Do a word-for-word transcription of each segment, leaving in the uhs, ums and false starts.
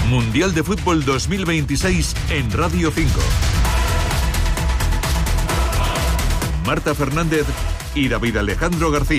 Mundial de Fútbol dos mil veintiséis en Radio cinco. Marta Fernández y David Alejandro García.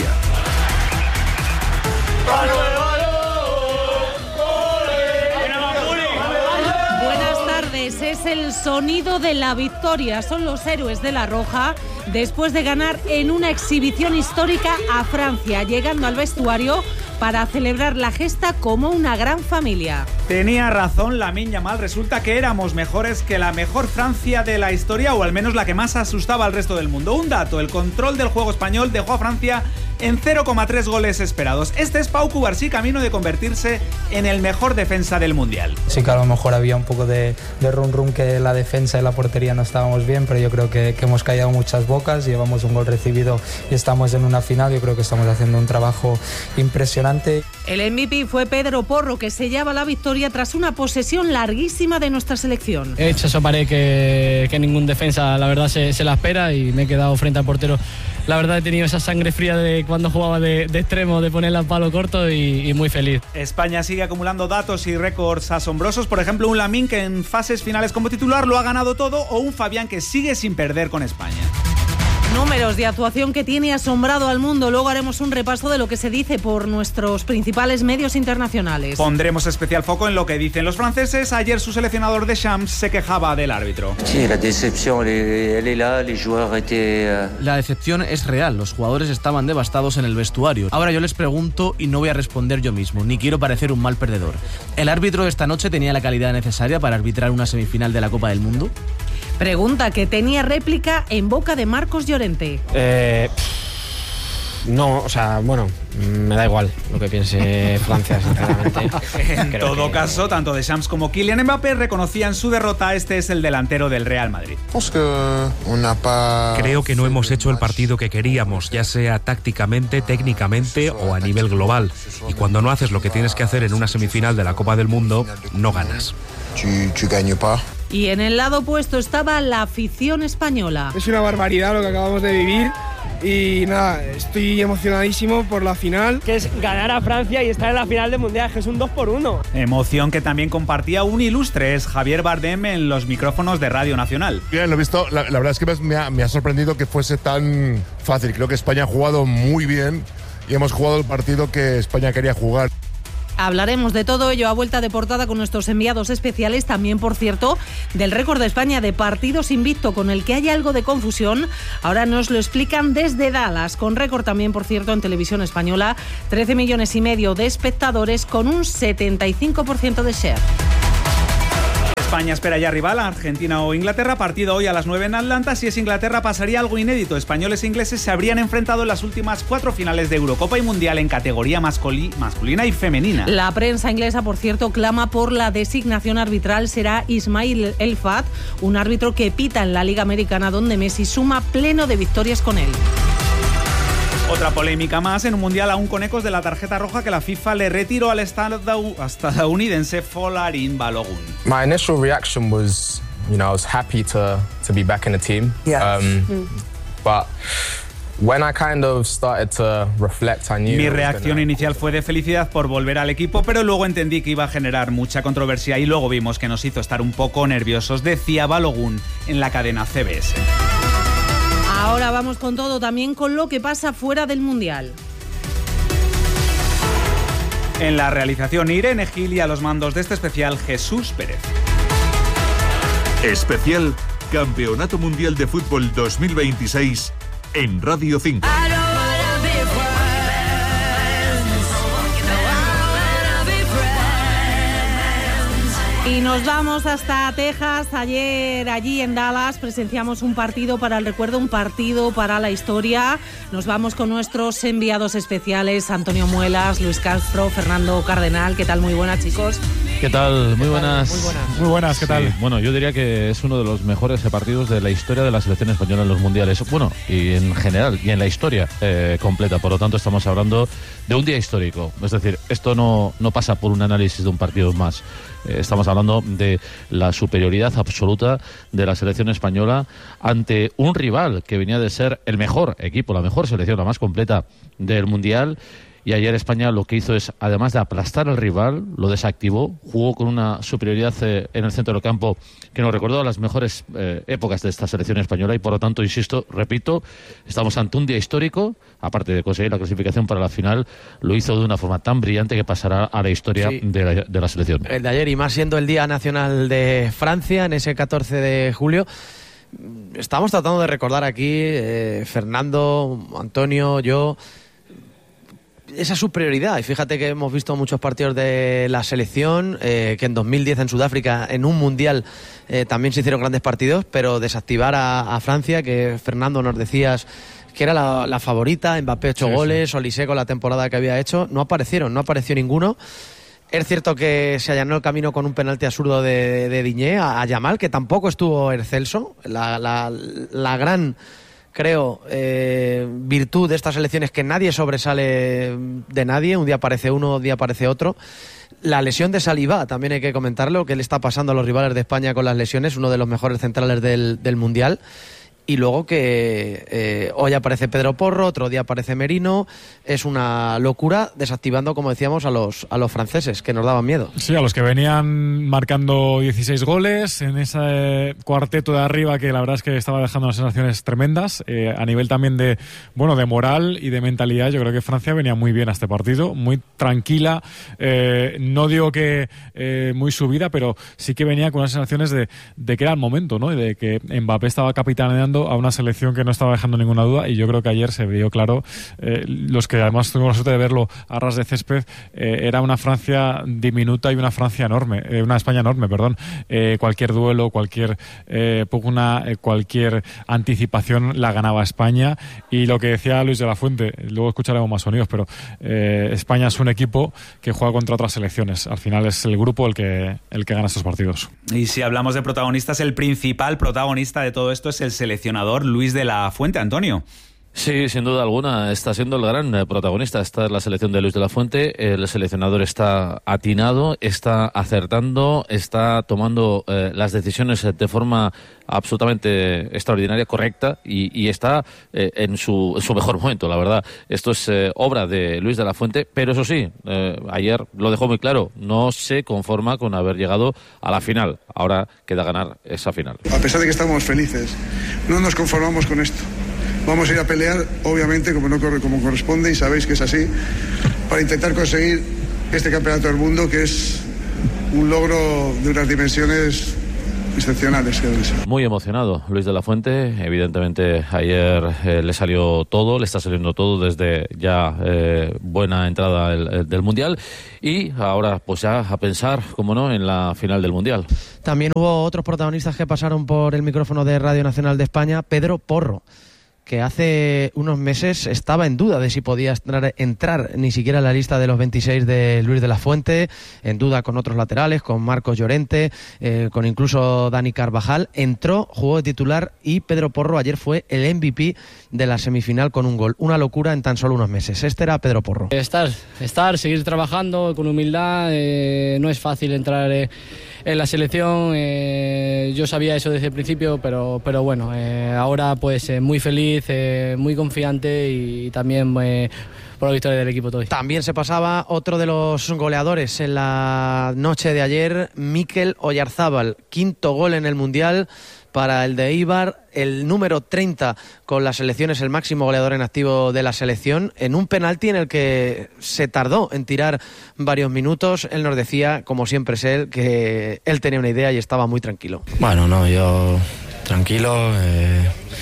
Buenas tardes, es el sonido de la victoria. Son los héroes de la Roja después de ganar en una exhibición histórica a Francia, llegando al vestuario para celebrar la gesta como una gran familia. Tenía razón Lamine Yamal, resulta que éramos mejores que la mejor Francia de la historia, o al menos la que más asustaba al resto del mundo. Un dato, el control del juego español dejó a Francia en cero coma tres goles esperados. Este es Pau Cubarsí, camino de convertirse en el mejor defensa del Mundial. Sí que a lo mejor había un poco de, de rum rum que la defensa y la portería no estábamos bien, pero yo creo que, que hemos callado muchas bocas, llevamos un gol recibido y estamos en una final. Yo creo que estamos haciendo un trabajo impresionante. El M V P fue Pedro Porro, que sellaba la victoria tras una posesión larguísima de nuestra selección. He hecho esa pared que, que ningún defensa, la verdad, se, se la espera, y me he quedado frente al portero. La verdad, he tenido esa sangre fría de cuando jugaba de, de extremo, de ponerla en palo corto, y, y muy feliz. España sigue acumulando datos y récords asombrosos. Por ejemplo, un Lamine que en fases finales como titular lo ha ganado todo, o un Fabián que sigue sin perder con España. Números de actuación que tiene asombrado al mundo. Luego haremos un repaso de lo que se dice por nuestros principales medios internacionales. Pondremos especial foco en lo que dicen los franceses. Ayer su seleccionador Deschamps se quejaba del árbitro. Sí, la decepción, elle est là, les joueurs étaient... La decepción es real, los jugadores estaban devastados en el vestuario. Ahora yo les pregunto y no voy a responder yo mismo, ni quiero parecer un mal perdedor. ¿El árbitro de esta noche tenía la calidad necesaria para arbitrar una semifinal de la Copa del Mundo? Pregunta que tenía réplica en boca de Marcos Llorente. Eh, no, o sea, bueno, me da igual lo que piense Francia, sinceramente. En Creo todo que... caso, tanto Deschamps como Kylian Mbappé reconocían su derrota. Este es el delantero del Real Madrid. Creo que no hemos hecho el partido que queríamos, ya sea tácticamente, técnicamente o a nivel global. Y cuando no haces lo que tienes que hacer en una semifinal de la Copa del Mundo, no ganas. Y en el lado opuesto estaba la afición española. Es una barbaridad lo que acabamos de vivir y nada, estoy emocionadísimo por la final. Que es ganar a Francia y estar en la final del Mundial, que es un dos por uno. Emoción que también compartía un ilustre, es Javier Bardem, en los micrófonos de Radio Nacional. Bien, lo he visto, la, la verdad es que me ha, me ha sorprendido que fuese tan fácil. Creo que España ha jugado muy bien y hemos jugado el partido que España quería jugar. Hablaremos de todo ello a vuelta de portada con nuestros enviados especiales. También, por cierto, del récord de España de partidos invicto, con el que hay algo de confusión. Ahora nos lo explican desde Dallas, con récord también, por cierto, en televisión española. trece millones y medio de espectadores con un setenta y cinco por ciento de share. España espera ya rival a Argentina o Inglaterra, partido hoy a las nueve en Atlanta. Si es Inglaterra pasaría algo inédito. Españoles e ingleses se habrían enfrentado en las últimas cuatro finales de Eurocopa y Mundial en categoría masculi- masculina y femenina. La prensa inglesa, por cierto, clama por la designación arbitral. Será Ismail El Fat, un árbitro que pita en la Liga Americana, donde Messi suma pleno de victorias con él. Otra polémica más en un mundial, aún con ecos de la tarjeta roja que la FIFA le retiró al estadounidense Folarin Balogun. My initial reaction was, you know, I was happy to to be back in the team. Yeah. Um, mm. But when I kind of started to reflect, I knew. Mi reacción inicial fue de felicidad por volver al equipo, pero luego entendí que iba a generar mucha controversia y luego vimos que nos hizo estar un poco nerviosos, decía Balogun en la cadena C B S. Ahora vamos con todo, también con lo que pasa fuera del Mundial. En la realización, Irene Gil, y a los mandos de este especial, Jesús Pérez. Especial Campeonato Mundial de Fútbol dos mil veintiséis en Radio cinco. Y nos vamos hasta Texas. Ayer allí en Dallas presenciamos un partido para el recuerdo, un partido para la historia. Nos vamos con nuestros enviados especiales, Antonio Muelas, Luis Castro, Fernando Cardenal. ¿Qué tal? Muy buenas, chicos. ¿Qué tal? Muy buenas. Muy buenas. Muy buenas, ¿qué Sí, tal? bueno, yo diría que es uno de los mejores partidos de la historia de la selección española en los mundiales. Bueno, y en general, y en la historia eh, completa. Por lo tanto, estamos hablando de un día histórico. Es decir, esto no, no pasa por un análisis de un partido más. Eh, estamos hablando de la superioridad absoluta de la selección española ante un rival que venía de ser el mejor equipo, la mejor selección, la más completa del mundial. y ayer España lo que hizo es, además de aplastar al rival, lo desactivó, jugó con una superioridad eh, en el centro del campo que nos recordó a las mejores eh, épocas de esta selección española y por lo tanto, insisto, repito, estamos ante un día histórico, aparte de conseguir la clasificación para la final, lo hizo de una forma tan brillante que pasará a la historia sí. de, la, de la selección. El de ayer, y más siendo el Día Nacional de Francia, en ese catorce de julio, estamos tratando de recordar aquí, eh, Fernando, Antonio, yo, esa superioridad. Y fíjate que hemos visto muchos partidos de la selección, eh, que en dos mil diez en Sudáfrica, en un mundial, eh, también se hicieron grandes partidos, pero desactivar a, a Francia, que Fernando nos decías que era la, la favorita, Mbappé ocho sí, goles, sí. Olise con la temporada que había hecho, no aparecieron, no apareció ninguno. Es cierto que se allanó el camino con un penalti absurdo de, de Digne a, a Yamal, que tampoco estuvo excelso. La, la, la gran, creo, eh, virtud de esta selección es que nadie sobresale de nadie. Un día aparece uno, un día aparece otro. La lesión de Saliba, también hay que comentarlo, que le está pasando a los rivales de España con las lesiones, uno de los mejores centrales del, del Mundial. Y luego que eh, hoy aparece Pedro Porro, otro día aparece Merino. Es una locura, desactivando, como decíamos, a los, a los franceses, que nos daban miedo. Sí, a los que venían marcando dieciséis goles en ese cuarteto de arriba, que la verdad es que estaba dejando unas sensaciones tremendas. Eh, a nivel también de, bueno, de moral y de mentalidad, yo creo que Francia venía muy bien a este partido, muy tranquila. Eh, no digo que eh, muy subida, pero sí que venía con unas sensaciones de, de que era el momento, ¿no? Y de que Mbappé estaba capitaneando a una selección que no estaba dejando ninguna duda, y yo creo que ayer se vio claro, eh, los que además tuvimos la suerte de verlo a ras de césped, eh, era una Francia diminuta y una Francia enorme, eh, una España enorme, perdón. Eh, cualquier duelo, cualquier eh, pugna, eh, cualquier anticipación la ganaba España, y lo que decía Luis de la Fuente, luego escucharemos más sonidos, pero eh, España es un equipo que juega contra otras selecciones, al final es el grupo el que, el que gana estos partidos. Y si hablamos de protagonistas, el principal protagonista de todo esto es el seleccionador Luis de la Fuente. Antonio. Sí, sin duda alguna, está siendo el gran protagonista. Esta es la selección de Luis de la Fuente. El seleccionador está atinado, está acertando, está tomando eh, las decisiones de forma absolutamente extraordinaria, correcta, y, y está eh, en, su, en su mejor momento, la verdad. Esto es eh, obra de Luis de la Fuente, pero eso sí, eh, ayer lo dejó muy claro, no se conforma con haber llegado a la final. Ahora queda ganar esa final. A pesar de que estamos felices, no nos conformamos con esto. Vamos a ir a pelear, obviamente, como no corre, como corresponde, y sabéis que es así, para intentar conseguir este campeonato del mundo, que es un logro de unas dimensiones excepcionales. Muy emocionado Luis de la Fuente, evidentemente ayer eh, le salió todo, le está saliendo todo desde ya eh, buena entrada el, el, del Mundial, y ahora pues ya a pensar, como no, en la final del Mundial. También hubo otros protagonistas que pasaron por el micrófono de Radio Nacional de España. Pedro Porro, que hace unos meses estaba en duda de si podía entrar, entrar ni siquiera en la lista de los veintiséis de Luis de la Fuente, en duda con otros laterales, con Marcos Llorente, eh, con incluso Dani Carvajal. Entró, jugó de titular, y Pedro Porro ayer fue el M V P de la semifinal con un gol. Una locura en tan solo unos meses. Este era Pedro Porro. Estar, estar, seguir trabajando con humildad. Eh, no es fácil entrar eh, en la selección. Eh, yo sabía eso desde el principio, pero, pero bueno, eh, ahora pues eh, muy feliz, eh, muy confiante, y también eh, por la victoria del equipo todo. También se pasaba otro de los goleadores en la noche de ayer, Mikel Oyarzábal, quinto gol en el Mundial para el de Eibar, el número treinta con la selección, es el máximo goleador en activo de la selección, en un penalti en el que se tardó en tirar varios minutos. Él nos decía, como siempre es él, que él tenía una idea y estaba muy tranquilo. Bueno, no, yo tranquilo, eh,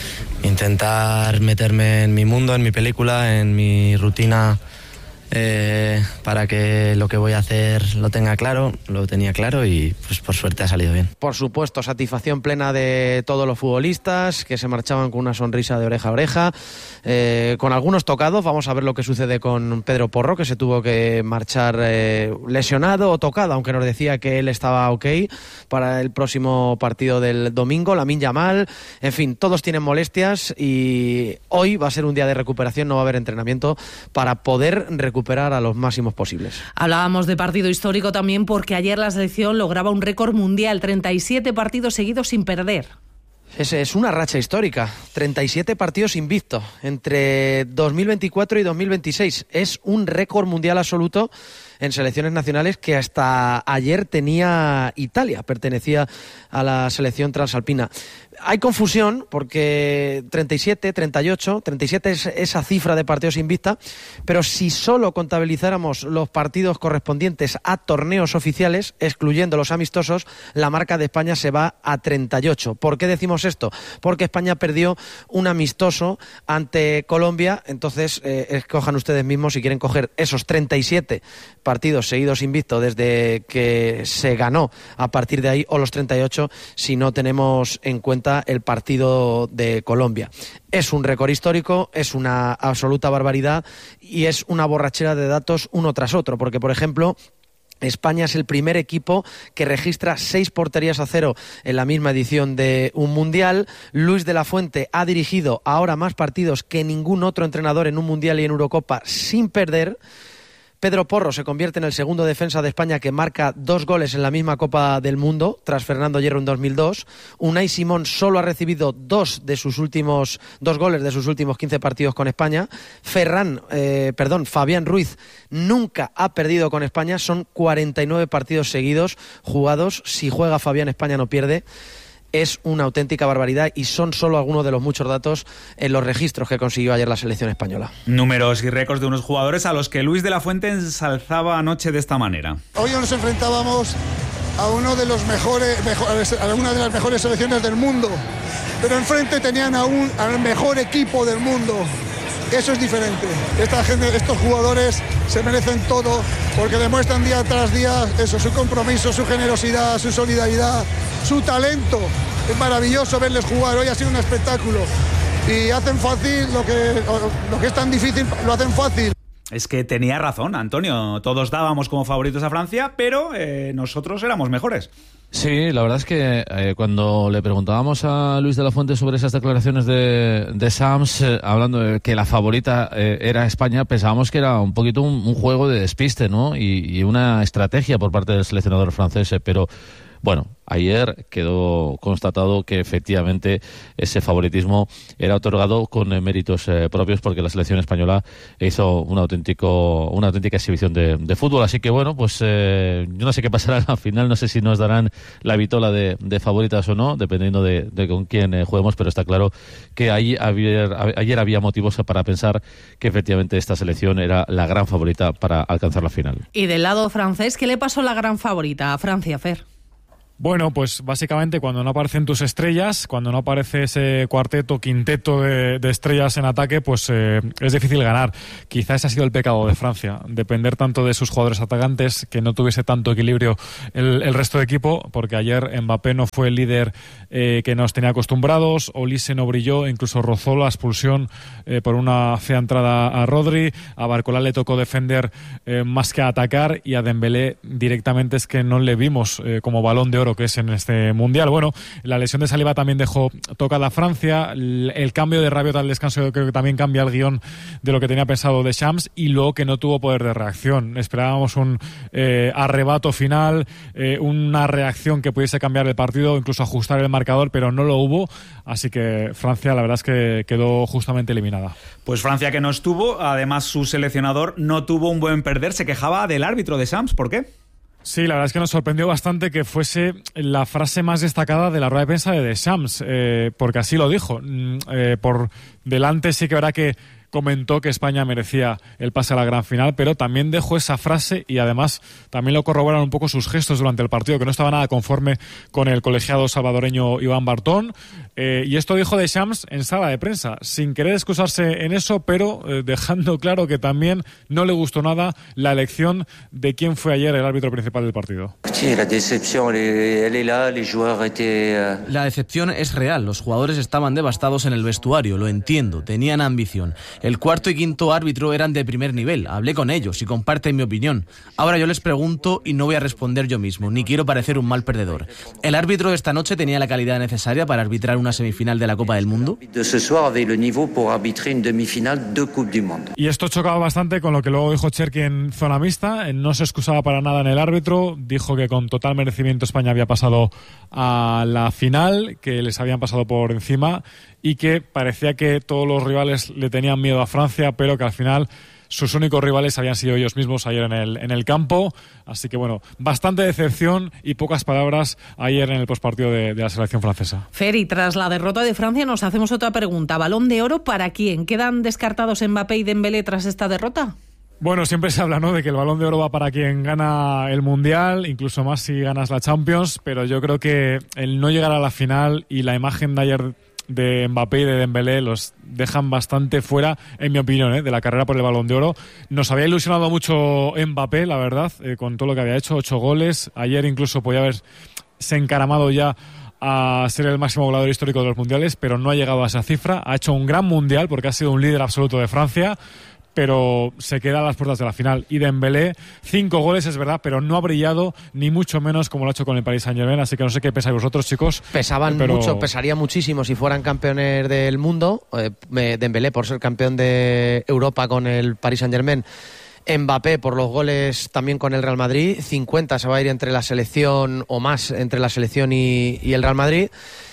intentar meterme en mi mundo, en mi película, en mi rutina, eh, para que lo que voy a hacer lo tenga claro. Lo tenía claro y pues por suerte ha salido bien. Por supuesto, satisfacción plena de todos los futbolistas, que se marchaban con una sonrisa de oreja a oreja, eh, con algunos tocados. Vamos a ver lo que sucede con Pedro Porro, que se tuvo que marchar eh, lesionado o tocado, aunque nos decía que él estaba ok para el próximo partido del domingo. Lamine Yamal, en fin, todos tienen molestias, y hoy va a ser un día de recuperación, no va a haber entrenamiento, para poder recuperar a los máximos posibles. Hablábamos de partido histórico también porque ayer la selección lograba un récord mundial, treinta y siete partidos seguidos sin perder. Es, es una racha histórica, treinta y siete partidos invictos entre dos mil veinticuatro y dos mil veintiséis. Es un récord mundial absoluto en selecciones nacionales que hasta ayer tenía Italia, pertenecía a la selección transalpina. Hay confusión porque treinta y siete, treinta y ocho, treinta y siete es esa cifra de partidos invicta, pero si solo contabilizáramos los partidos correspondientes a torneos oficiales, excluyendo los amistosos, la marca de España se va a treinta y ocho. ¿Por qué decimos esto? Porque España perdió un amistoso ante Colombia, entonces eh, escojan ustedes mismos si quieren coger esos treinta y siete partidos seguidos invictos desde que se ganó a partir de ahí, o los treinta y ocho si no tenemos en cuenta el partido de Colombia. Es un récord histórico, es una absoluta barbaridad y es una borrachera de datos uno tras otro, porque por ejemplo España es el primer equipo que registra seis porterías a cero en la misma edición de un mundial. Luis de la Fuente ha dirigido ahora más partidos que ningún otro entrenador en un mundial y en Eurocopa sin perder. Pedro Porro se convierte en el segundo defensa de España que marca dos goles en la misma Copa del Mundo, tras Fernando Hierro en dos mil dos. Unai Simón solo ha recibido dos de sus últimos dos goles de sus últimos quince partidos con España. Ferran, eh, perdón, Fabián Ruiz nunca ha perdido con España. Son cuarenta y nueve partidos seguidos jugados. Si juega Fabián, España no pierde. Es una auténtica barbaridad y son solo algunos de los muchos datos en los registros que consiguió ayer la selección española. Números y récords de unos jugadores a los que Luis de la Fuente ensalzaba anoche de esta manera. Hoy nos enfrentábamos a uno de los mejores, mejores a una de las mejores selecciones del mundo, pero enfrente tenían a un, al mejor equipo del mundo. Eso es diferente. Esta gente, estos jugadores se merecen todo porque demuestran día tras día eso, su compromiso, su generosidad, su solidaridad, su talento. Es maravilloso verles jugar. Hoy ha sido un espectáculo y hacen fácil lo que, lo que es tan difícil, lo hacen fácil. Es que tenía razón, Antonio. Todos dábamos como favoritos a Francia, pero eh, nosotros éramos mejores. Sí, la verdad es que eh, cuando le preguntábamos a Luis de la Fuente sobre esas declaraciones de, de Sams, eh, hablando de que la favorita eh, era España, pensábamos que era un poquito un, un juego de despiste, ¿no? Y, y una estrategia por parte del seleccionador francés, pero bueno, ayer quedó constatado que efectivamente ese favoritismo era otorgado con eh, méritos eh, propios, porque la selección española hizo un auténtico, una auténtica exhibición de, de fútbol. Así que bueno, pues eh, yo no sé qué pasará al final, no sé si nos darán la vitola de, de favoritas o no, dependiendo de, de con quién eh, juguemos, pero está claro que ahí ayer, ayer había motivos para pensar que efectivamente esta selección era la gran favorita para alcanzar la final. Y del lado francés, ¿qué le pasó la gran favorita a Francia, Fer? Bueno, pues básicamente cuando no aparecen tus estrellas, cuando no aparece ese cuarteto, quinteto de, de estrellas en ataque, pues eh, es difícil ganar. Quizá ese ha sido el pecado de Francia, depender tanto de sus jugadores atacantes, que no tuviese tanto equilibrio el, el resto de equipo, porque ayer Mbappé no fue el líder eh, que nos tenía acostumbrados, Olise no brilló, incluso rozó la expulsión eh, por una fea entrada a Rodri, a Barcola le tocó defender eh, más que atacar, y a Dembélé directamente es que no le vimos eh, como balón de oro que es en este mundial. Bueno, la lesión de Saliba también dejó tocada a Francia, el, el cambio de Rabiot al descanso yo creo que también cambia el guión de lo que tenía pensado Deschamps, y luego que no tuvo poder de reacción. Esperábamos un eh, arrebato final, eh, una reacción que pudiese cambiar el partido, incluso ajustar el marcador, pero no lo hubo, así que Francia la verdad es que quedó justamente eliminada. Pues Francia que no estuvo, además su seleccionador no tuvo un buen perder, se quejaba del árbitro de Deschamps, ¿por qué? Sí, la verdad es que nos sorprendió bastante que fuese la frase más destacada de la rueda de prensa de Deschamps, eh, porque así lo dijo. Eh, por delante sí que verá que comentó que España merecía el pase a la gran final, pero también dejó esa frase, y además también lo corroboran un poco sus gestos durante el partido, que no estaba nada conforme con el colegiado salvadoreño Iván Bartón. Eh, y esto dijo Deschamps en sala de prensa, sin querer excusarse en eso, pero eh, dejando claro que también no le gustó nada la elección de quién fue ayer el árbitro principal del partido. Sí, la decepción, elle est là, les joueurs étaient... La decepción es real, los jugadores estaban devastados en el vestuario, lo entiendo, tenían ambición. El cuarto y quinto árbitro eran de primer nivel, hablé con ellos y comparten mi opinión. Ahora yo les pregunto y no voy a responder yo mismo, ni quiero parecer un mal perdedor. ¿El árbitro de esta noche tenía la calidad necesaria para arbitrar una semifinal de la Copa del Mundo? Y esto chocaba bastante con lo que luego dijo Cherki en zona mixta. No se excusaba para nada en el árbitro, dijo que con total merecimiento España había pasado a la final, que les habían pasado por encima y que parecía que todos los rivales le tenían miedo a Francia, pero que al final sus únicos rivales habían sido ellos mismos ayer en el, en el campo. Así que bueno, bastante decepción y pocas palabras ayer en el postpartido de, de la selección francesa. Feri, tras la derrota de Francia nos hacemos otra pregunta. ¿Balón de oro para quién? ¿Quedan descartados Mbappé y Dembélé tras esta derrota? Bueno, siempre se habla, ¿no?, de que el Balón de Oro va para quien gana el Mundial, incluso más si ganas la Champions, pero yo creo que el no llegar a la final y la imagen de ayer de Mbappé y de Dembélé los dejan bastante fuera, en mi opinión, ¿eh?, de la carrera por el Balón de Oro. Nos había ilusionado mucho Mbappé, la verdad, eh, con todo lo que había hecho, ocho goles. Ayer incluso podía haberse encaramado ya a ser el máximo goleador histórico de los mundiales, pero no ha llegado a esa cifra. Ha hecho un gran mundial porque ha sido un líder absoluto de Francia, pero se queda a las puertas de la final. Y Dembélé, cinco goles, es verdad, pero no ha brillado ni mucho menos como lo ha hecho con el Paris Saint-Germain, así que no sé qué pensáis vosotros, chicos. Pesaban pero... mucho, pesaría muchísimo si fueran campeones del mundo. Eh, Dembélé por ser campeón de Europa con el Paris Saint-Germain, Mbappé por los goles también con el Real Madrid, cincuenta se va a ir entre la selección o más entre la selección y, y el Real Madrid,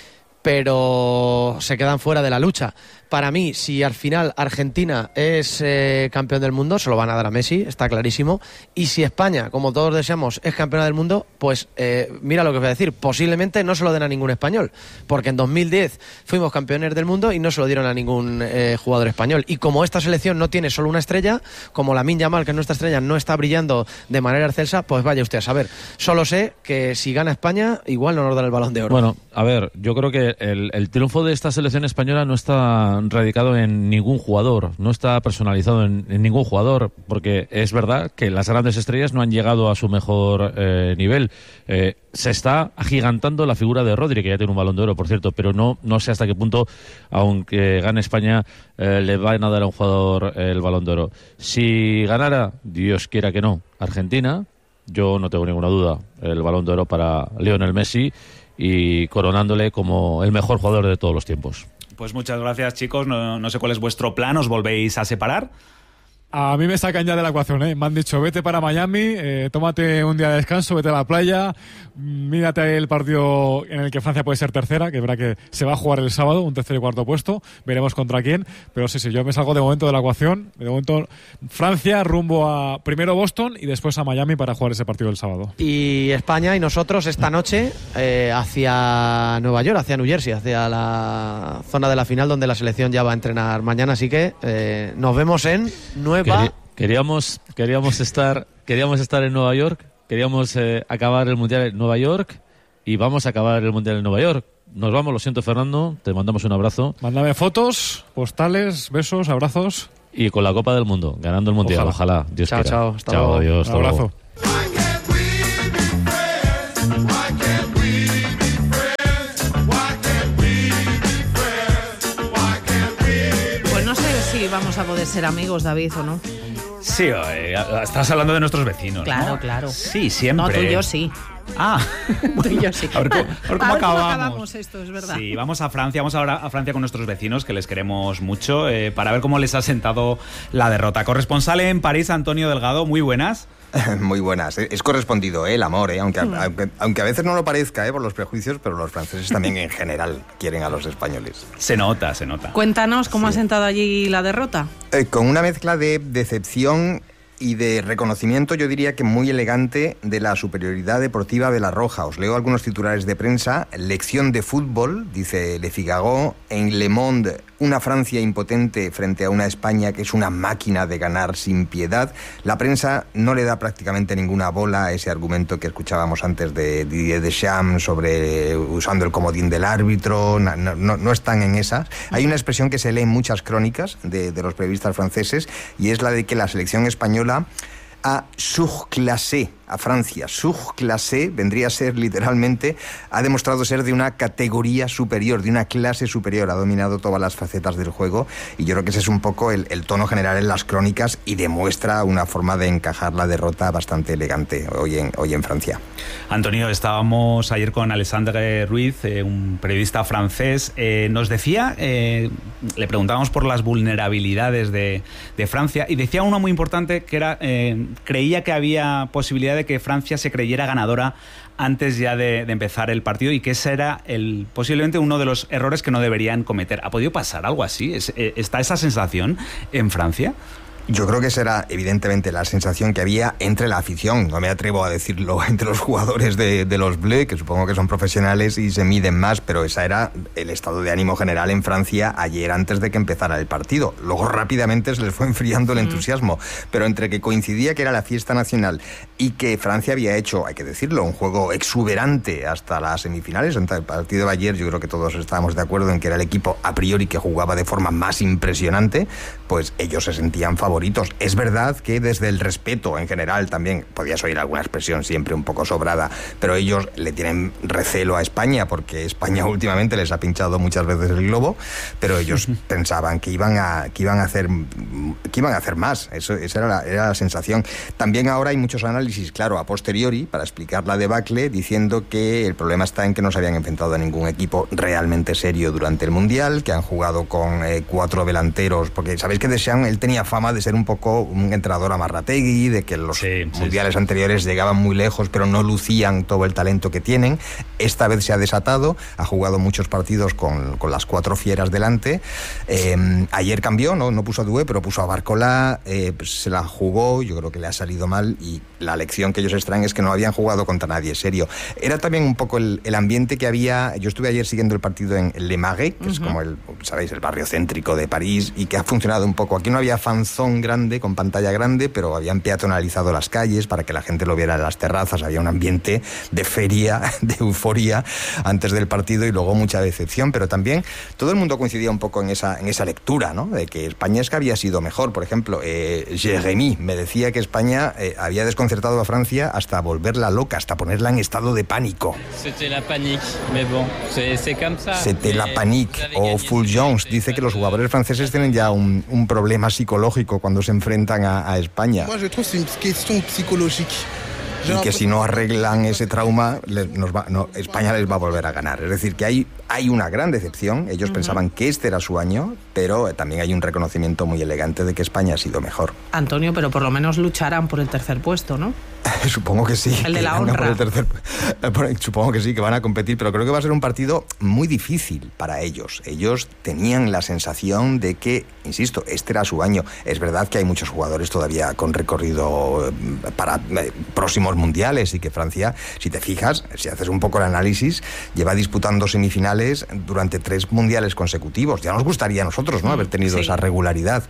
pero se quedan fuera de la lucha. Para mí, si al final Argentina es eh, campeón del mundo, se lo van a dar a Messi, está clarísimo. Y si España, como todos deseamos, es campeona del mundo, pues eh, mira lo que os voy a decir, posiblemente no se lo den a ningún español, porque en dos mil diez fuimos campeones del mundo y no se lo dieron a ningún eh, jugador español. Y como esta selección no tiene solo una estrella, como Lamine Yamal, que es nuestra estrella, no está brillando de manera excelsa, pues vaya usted a saber. Solo sé que si gana España, igual no nos dan el Balón de Oro. Bueno, a ver, yo creo que el, el triunfo de esta selección española no está radicado en ningún jugador, no está personalizado en, en ningún jugador, porque es verdad que las grandes estrellas no han llegado a su mejor eh, nivel. Eh, se está agigantando la figura de Rodri, que ya tiene un Balón de Oro, por cierto, pero no, no sé hasta qué punto, aunque gane España, eh, le van a dar a un jugador el Balón de Oro. Si ganara, Dios quiera que no, Argentina, yo no tengo ninguna duda, el Balón de Oro para Lionel Messi y coronándole como el mejor jugador de todos los tiempos. Pues muchas gracias, chicos. No, no sé cuál es vuestro plan. ¿Os volvéis a separar? A mí me sacan ya de la ecuación, ¿eh? Me han dicho, vete para Miami, eh, tómate un día de descanso, vete a la playa, mírate el partido en el que Francia puede ser tercera, que verá que se va a jugar el sábado, un tercer y cuarto puesto, veremos contra quién, pero sí, sí, yo me salgo de momento de la ecuación, de momento Francia rumbo a primero Boston y después a Miami para jugar ese partido el sábado. Y España y nosotros esta noche eh, hacia Nueva York, hacia New Jersey, hacia la zona de la final donde la selección ya va a entrenar mañana, así que eh, nos vemos en Nueva Querí, queríamos queríamos estar queríamos estar en Nueva York, queríamos eh, acabar el Mundial en Nueva York y vamos a acabar el Mundial en Nueva York. Nos vamos, lo siento, Fernando, te mandamos un abrazo. Mándame fotos, postales, besos, abrazos. Y con la Copa del Mundo, ganando el Mundial, ojalá, ojalá Dios chao, quiera. Chao, hasta chao, luego. Adiós, un abrazo. Vamos a poder ser amigos, David, ¿o no? Sí, eh, estás hablando de nuestros vecinos, claro, ¿no? Claro, Sí, siempre. No, tú y yo sí. Ah, tú y yo sí. A ver cómo, a ver cómo a ver acabamos. cómo acabamos esto, es verdad. Sí, vamos a Francia, vamos ahora a Francia con nuestros vecinos, que les queremos mucho, eh, para ver cómo les ha sentado la derrota. Corresponsal en París, Antonio Delgado, muy buenas. Muy buenas. Es correspondido, ¿eh? El amor, ¿eh? Aunque, mm. aunque, aunque a veces no lo parezca, ¿eh? Por los prejuicios, pero los franceses también en general quieren a los españoles. Se nota, se nota. Cuéntanos cómo sí. ha sentado allí la derrota. Eh, con una mezcla de decepción y de reconocimiento, yo diría que muy elegante, de la superioridad deportiva de la Roja. Os leo algunos titulares de prensa. Lección de fútbol, dice Le Figaro. En Le Monde, una Francia impotente frente a una España que es una máquina de ganar sin piedad. La prensa no le da prácticamente ninguna bola a ese argumento que escuchábamos antes de Didier Deschamps sobre usando el comodín del árbitro. No, no, no están en esas. Hay una expresión que se lee en muchas crónicas de, de los periodistas franceses, y es la de que la selección española a surclassé a Francia. Surclassé vendría a ser literalmente, ha demostrado ser de una categoría superior, de una clase superior, ha dominado todas las facetas del juego y yo creo que ese es un poco el, el tono general en las crónicas y demuestra una forma de encajar la derrota bastante elegante hoy en, hoy en Francia. Antonio, estábamos ayer con Alexandre Ruiz, eh, un periodista francés, eh, nos decía, eh, le preguntábamos por las vulnerabilidades de, de Francia y decía una muy importante que era, eh, creía que había posibilidad de que Francia se creyera ganadora antes ya de, de empezar el partido y que ese era el, posiblemente uno de los errores que no deberían cometer. ¿Ha podido pasar algo así? ¿Es, eh, ¿Está esa sensación en Francia? Yo creo que esa era evidentemente la sensación que había entre la afición, no me atrevo a decirlo entre los jugadores de, de los Bleus, que supongo que son profesionales y se miden más, pero esa era el estado de ánimo general en Francia ayer antes de que empezara el partido. Luego rápidamente se les fue enfriando el entusiasmo, pero entre que coincidía que era la fiesta nacional y que Francia había hecho, hay que decirlo, un juego exuberante hasta las semifinales, en el partido de ayer yo creo que todos estábamos de acuerdo en que era el equipo a priori que jugaba de forma más impresionante, pues ellos se sentían favoritos. Es verdad que desde el respeto en general también, podías oír alguna expresión siempre un poco sobrada, pero ellos le tienen recelo a España porque España últimamente les ha pinchado muchas veces el globo, pero ellos pensaban que iban a que iban a hacer que iban a hacer más. Eso, esa era la, era la sensación. También ahora hay muchos análisis, claro, a posteriori para explicar la debacle, diciendo que el problema está en que no se habían enfrentado a ningún equipo realmente serio durante el Mundial, que han jugado con eh, cuatro delanteros, porque sabéis que Deschamps, él tenía fama de ser un poco un entrenador amarrategui, de que los sí, mundiales sí, sí. anteriores llegaban muy lejos pero no lucían todo el talento que tienen. Esta vez se ha desatado, ha jugado muchos partidos con, con las cuatro fieras delante. Eh, ayer cambió, no, no puso a Doué, pero puso a Barcola, eh, pues se la jugó, yo creo que le ha salido mal y la lección que ellos extraen es que no habían jugado contra nadie serio. Era también un poco el, el ambiente que había, yo estuve ayer siguiendo el partido en Le Marais, que uh-huh. es como el, sabéis, el barrio céntrico de París y que ha funcionado un poco. Aquí no había fanzón grande, con pantalla grande, pero habían peatonalizado las calles para que la gente lo viera en las terrazas, había un ambiente de feria, de euforia antes del partido y luego mucha decepción, pero también todo el mundo coincidía un poco en esa, en esa lectura, ¿no? De que España es que había sido mejor. Por ejemplo, eh, Jérémy me decía que España eh, había desconcertado a Francia hasta volverla loca, hasta ponerla en estado de pánico. C'était la panique, mais bon, c'est, c'est comme ça. C'était la panique. O Fulgence dice que los jugadores franceses tienen ya un, un problema psicológico cuando se enfrentan a, a España. Moi, je trouve que c'est une question psychologique. Y que si no arreglan ese trauma, les, nos va, no, España les va a volver a ganar. Es decir, que hay, hay una gran decepción. Ellos uh-huh. pensaban que este era su año, pero también hay un reconocimiento muy elegante de que España ha sido mejor. Antonio, pero por lo menos lucharán por el tercer puesto, ¿no? Supongo que sí. El de la honra. Por el tercer, supongo que sí, que van a competir, pero creo que va a ser un partido muy difícil para ellos. Ellos tenían la sensación de que, insisto, este era su año. Es verdad que hay muchos jugadores todavía con recorrido para próximos mundiales y que Francia, si te fijas, si haces un poco el análisis, lleva disputando semifinales durante tres mundiales consecutivos. Ya nos gustaría a nosotros, ¿no?, haber tenido sí. esa regularidad.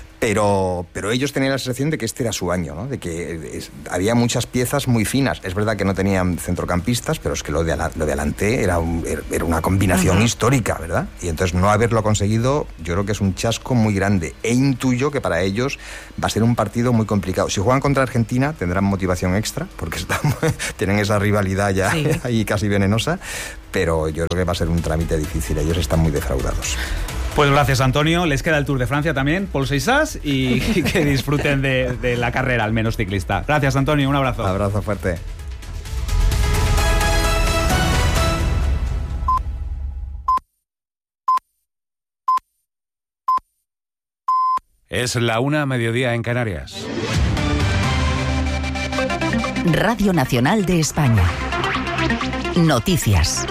Pero, pero ellos tenían la sensación de que este era su año, ¿no? De que es, había muchas piezas muy finas. Es verdad que no tenían centrocampistas, pero es que lo de, lo de adelante era, un, era una combinación uh-huh. histórica, ¿verdad? Y entonces no haberlo conseguido, yo creo que es un chasco muy grande. E intuyo que para ellos va a ser un partido muy complicado. Si juegan contra Argentina, tendrán motivación extra, porque están, tienen esa rivalidad ya sí. ahí casi venenosa, pero yo creo que va a ser un trámite difícil. Ellos están muy defraudados. Pues gracias, Antonio. Les queda el Tour de Francia también, Paul Seixas, y que disfruten de, de la carrera, al menos ciclista. Gracias, Antonio. Un abrazo. Un abrazo fuerte. Es la una, mediodía en Canarias. Radio Nacional de España. Noticias.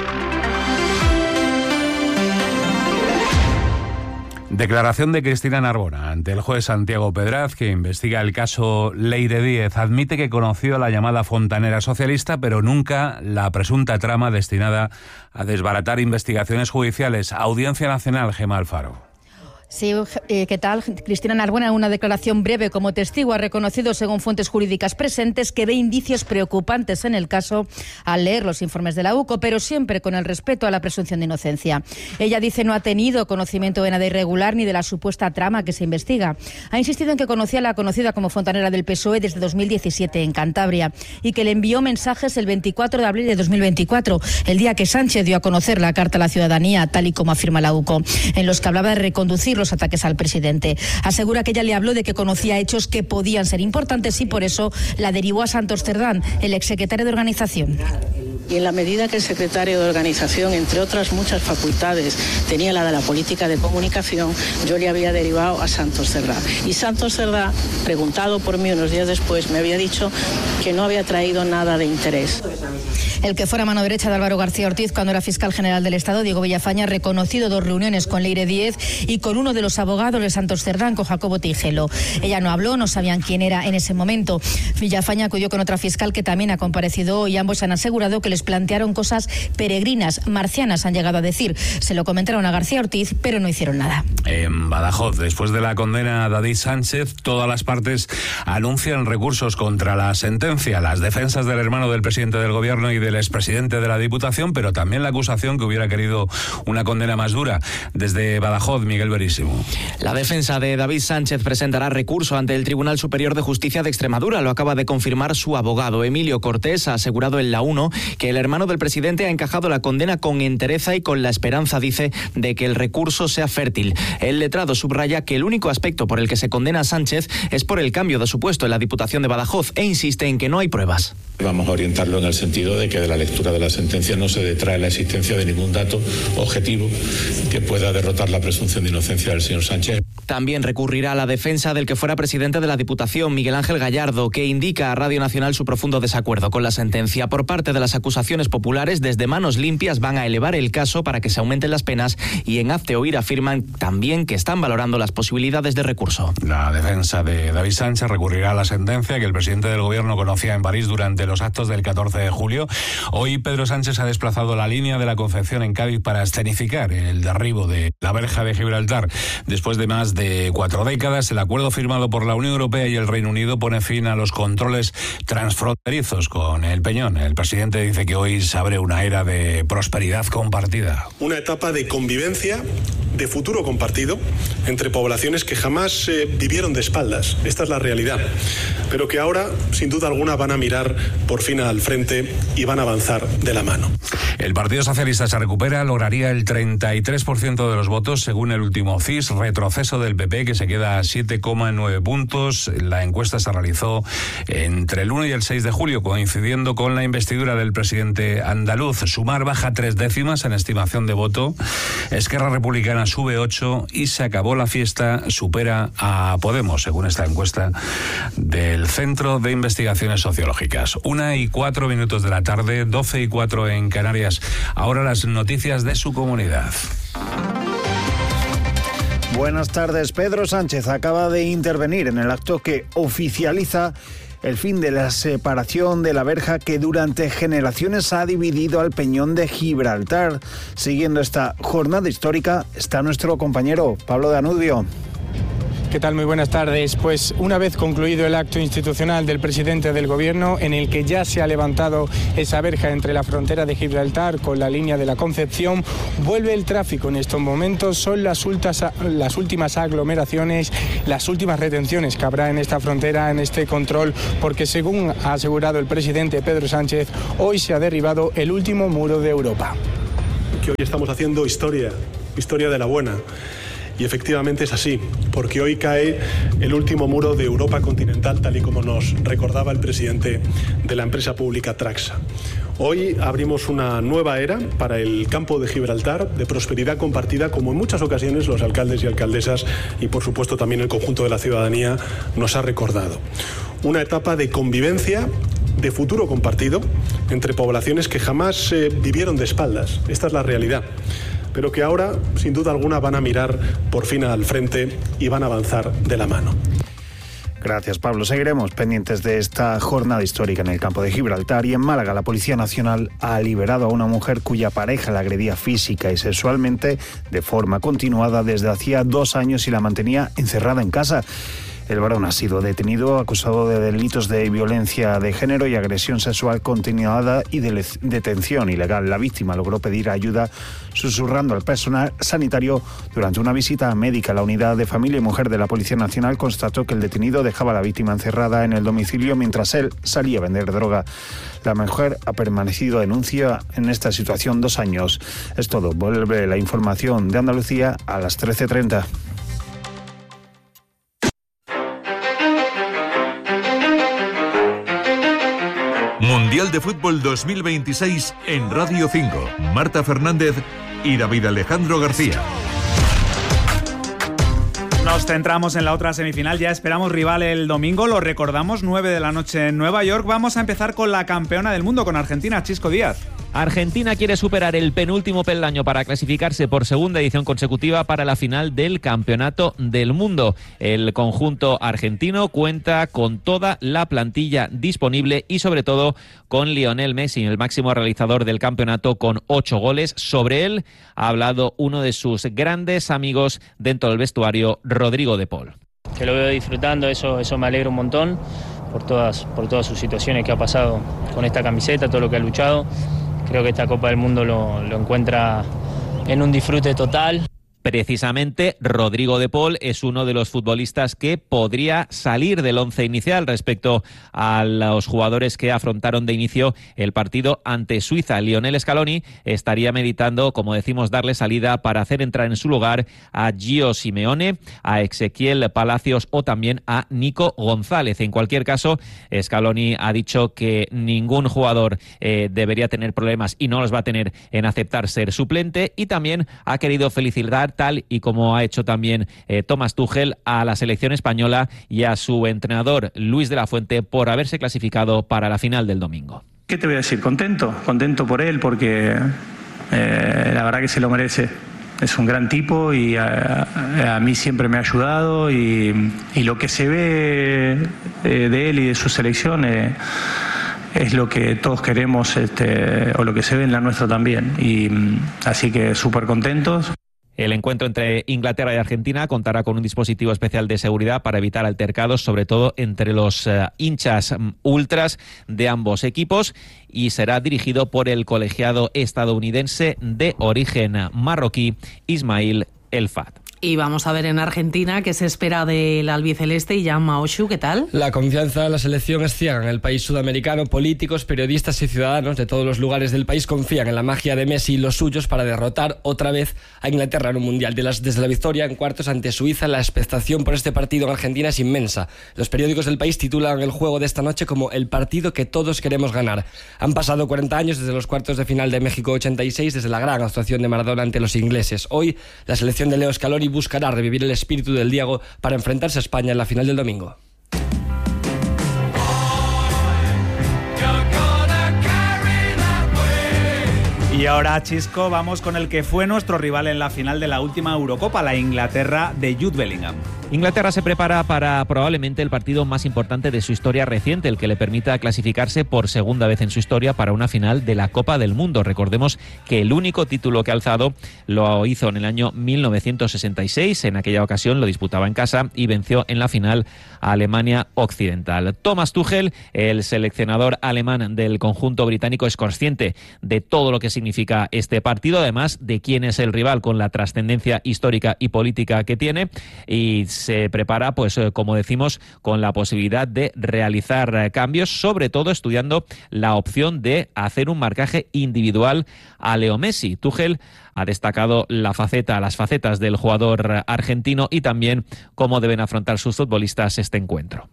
Declaración de Cristina Narbona ante el juez Santiago Pedraz, que investiga el caso Leire Díez. Admite que conoció a la llamada fontanera socialista, pero nunca la presunta trama destinada a desbaratar investigaciones judiciales. Audiencia Nacional, Gemma Alfaro. Sí, eh, ¿qué tal? Cristina Narbona, en una declaración breve como testigo, ha reconocido, según fuentes jurídicas presentes, que ve indicios preocupantes en el caso al leer los informes de la U C O, pero siempre con el respeto a la presunción de inocencia. Ella dice no ha tenido conocimiento de nada irregular ni de la supuesta trama que se investiga. Ha insistido en que conocía a la conocida como fontanera del P S O E desde dos mil diecisiete en Cantabria y que le envió mensajes el veinticuatro de abril de dos mil veinticuatro, el día que Sánchez dio a conocer la carta a la ciudadanía, tal y como afirma la U C O, en los que hablaba de reconducir los ataques al presidente. Asegura que ella le habló de que conocía hechos que podían ser importantes y por eso la derivó a Santos Cerdán, el exsecretario de organización. Y en la medida que el secretario de organización, entre otras muchas facultades, tenía la de la política de comunicación, yo le había derivado a Santos Cerdá. Y Santos Cerdá, preguntado por mí unos días después, me había dicho que no había traído nada de interés. El que fuera mano derecha de Álvaro García Ortiz cuando era fiscal general del Estado, Diego Villafaña, ha reconocido dos reuniones con Leire Díez y con uno de los abogados de Santos Cerdán, con Jacobo Tigelo. Ella no habló, no sabían quién era en ese momento. Villafaña acudió con otra fiscal que también ha comparecido hoy. Ambos han asegurado que les plantearon cosas peregrinas, marcianas, han llegado a decir. Se lo comentaron a García Ortiz, pero no hicieron nada. En Badajoz, después de la condena a David Sánchez, todas las partes anuncian recursos contra la sentencia. Las defensas del hermano del presidente del gobierno y del expresidente de la Diputación, pero también la acusación que hubiera querido una condena más dura. Desde Badajoz, Miguel Verísimo. La defensa de David Sánchez presentará recurso ante el Tribunal Superior de Justicia de Extremadura. Lo acaba de confirmar su abogado. Emilio Cortés ha asegurado en La Uno que el hermano del presidente ha encajado la condena con entereza y con la esperanza, dice, de que el recurso sea fértil. El letrado subraya que el único aspecto por el que se condena a Sánchez es por el cambio de su puesto en la Diputación de Badajoz e insiste en que no hay pruebas. Vamos a orientarlo en el sentido de que de la lectura de la sentencia no se detrae la existencia de ningún dato objetivo que pueda derrotar la presunción de inocencia del señor Sánchez. También recurrirá a la defensa del que fuera presidente de la Diputación, Miguel Ángel Gallardo, que indica a Radio Nacional su profundo desacuerdo con la sentencia. Por parte de las acusaciones populares, desde Manos Limpias van a elevar el caso para que se aumenten las penas y en Hazte Oír afirman también que están valorando las posibilidades de recurso. La defensa de David Sánchez recurrirá a la sentencia que el presidente del gobierno conocía en París durante los actos del catorce de julio. Hoy Pedro Sánchez ha desplazado la línea de la Concepción en Cádiz para escenificar el derribo de la verja de Gibraltar. Después de más de cuatro décadas, el acuerdo firmado por la Unión Europea y el Reino Unido pone fin a los controles transfronterizos con el Peñón. El presidente dice que hoy se abre una era de prosperidad compartida. Una etapa de convivencia, de futuro compartido, entre poblaciones que jamás eh, vivieron de espaldas. Esta es la realidad. Pero que ahora, sin duda alguna, van a mirar por fin al frente y van a avanzar de la mano. El Partido Socialista se recupera, lograría el treinta y tres por ciento de los votos según el último C I S, retroceso del P P que se queda a siete coma nueve puntos. La encuesta se realizó entre el uno y el seis de julio, coincidiendo con la investidura del presidente andaluz. Sumar baja tres décimas en estimación de voto. Esquerra Republicana sube ocho y se acabó la fiesta, supera a Podemos, según esta encuesta del Centro de Investigaciones Sociológicas. Una y cuatro minutos de la tarde, doce y cuatro en Canarias. Ahora las noticias de su comunidad. Buenas tardes. Pedro Sánchez acaba de intervenir en el acto que oficializa el fin de la separación de la verja que durante generaciones ha dividido al Peñón de Gibraltar. Siguiendo esta jornada histórica está nuestro compañero Pablo Danubio. ¿Qué tal? Muy buenas tardes. Pues una vez concluido el acto institucional del presidente del gobierno, en el que ya se ha levantado esa verja entre la frontera de Gibraltar con la línea de la Concepción, vuelve el tráfico en estos momentos. Son las, ultas, las últimas aglomeraciones, las últimas retenciones que habrá en esta frontera, en este control, porque según ha asegurado el presidente Pedro Sánchez, hoy se ha derribado el último muro de Europa. Que hoy estamos haciendo historia, historia de la buena. Y efectivamente es así, porque hoy cae el último muro de Europa continental, tal y como nos recordaba el presidente de la empresa pública Traxa. Hoy abrimos una nueva era para el campo de Gibraltar, de prosperidad compartida, como en muchas ocasiones los alcaldes y alcaldesas y por supuesto también el conjunto de la ciudadanía nos ha recordado. Una etapa de convivencia, de futuro compartido, entre poblaciones que jamás eh, vivieron de espaldas. Esta es la realidad. Pero que ahora, sin duda alguna, van a mirar por fin al frente y van a avanzar de la mano. Gracias, Pablo. Seguiremos pendientes de esta jornada histórica en el campo de Gibraltar. Y en Málaga, la Policía Nacional ha liberado a una mujer cuya pareja la agredía física y sexualmente de forma continuada desde hacía dos años y la mantenía encerrada en casa. El varón ha sido detenido acusado de delitos de violencia de género y agresión sexual continuada y de detención ilegal. La víctima logró pedir ayuda susurrando al personal sanitario durante una visita médica. La unidad de familia y mujer de la Policía Nacional constató que el detenido dejaba a la víctima encerrada en el domicilio mientras él salía a vender droga. La mujer ha permanecido denuncia en esta situación dos años. Es todo. Vuelve la información de Andalucía a las trece treinta. Mundial de Fútbol dos mil veintiséis en Radio cinco. Marta Fernández y David Alejandro García. Nos centramos en la otra semifinal, ya esperamos rival el domingo, lo recordamos, nueve de la noche en Nueva York. Vamos a empezar con la campeona del mundo, con Argentina, Chisco Díaz. Argentina quiere superar el penúltimo peldaño para clasificarse por segunda edición consecutiva para la final del Campeonato del Mundo. El conjunto argentino cuenta con toda la plantilla disponible y sobre todo con Lionel Messi, el máximo realizador del campeonato, con ocho goles. Sobre él ha hablado uno de sus grandes amigos dentro del vestuario, Rodrigo de Paul. Que lo veo disfrutando, eso, eso me alegra un montón por todas, por todas sus situaciones que ha pasado con esta camiseta, todo lo que ha luchado. Creo que esta Copa del Mundo lo, lo encuentra en un disfrute total. Precisamente, Rodrigo de Paul es uno de los futbolistas que podría salir del once inicial respecto a los jugadores que afrontaron de inicio el partido ante Suiza. Lionel Scaloni estaría meditando, como decimos, darle salida para hacer entrar en su lugar a Gio Simeone, a Ezequiel Palacios o también a Nico González. En cualquier caso, Scaloni ha dicho que ningún jugador eh, debería tener problemas y no los va a tener en aceptar ser suplente, y también ha querido felicitar, tal y como ha hecho también eh, Thomas Tuchel, a la selección española y a su entrenador Luis de la Fuente por haberse clasificado para la final del domingo. ¿Qué te voy a decir? Contento, contento por él porque eh, la verdad que se lo merece. Es un gran tipo y a, a mí siempre me ha ayudado y, y lo que se ve eh, de él y de su selección eh, es lo que todos queremos, este, o lo que se ve en la nuestra también. Y así que súper contentos. El encuentro entre Inglaterra y Argentina contará con un dispositivo especial de seguridad para evitar altercados, sobre todo entre los uh, hinchas um, ultras de ambos equipos, y será dirigido por el colegiado estadounidense de origen marroquí, Ismail El Fad. Y vamos a ver en Argentina qué se espera del albiceleste. Y Jan Maoshu, ¿qué tal? La confianza de la selección es ciega en el país sudamericano. Políticos, periodistas y ciudadanos de todos los lugares del país confían en la magia de Messi y los suyos para derrotar otra vez a Inglaterra en un mundial. De las, desde la victoria en cuartos ante Suiza, la expectación por este partido en Argentina es inmensa. Los periódicos del país titulan el juego de esta noche como el partido que todos queremos ganar. Han pasado cuarenta años desde los cuartos de final de México ochenta y seis, desde la gran actuación de Maradona ante los ingleses. Hoy, la selección de Leo Scaloni buscará revivir el espíritu del Diego para enfrentarse a España en la final del domingo. Y ahora, Chisco, vamos con el que fue nuestro rival en la final de la última Eurocopa, la Inglaterra de Jude Bellingham. Inglaterra se prepara para probablemente el partido más importante de su historia reciente, el que le permita clasificarse por segunda vez en su historia para una final de la Copa del Mundo. Recordemos que el único título que ha alzado lo hizo en el año mil novecientos sesenta y seis. En aquella ocasión lo disputaba en casa y venció en la final a Alemania Occidental. Thomas Tuchel, el seleccionador alemán del conjunto británico, es consciente de todo lo que significa este partido, además de quién es el rival con la trascendencia histórica y política que tiene, y se prepara, pues como decimos, con la posibilidad de realizar cambios, sobre todo estudiando la opción de hacer un marcaje individual a Leo Messi. Tuchel ha destacado la faceta, las facetas del jugador argentino y también cómo deben afrontar sus futbolistas este encuentro.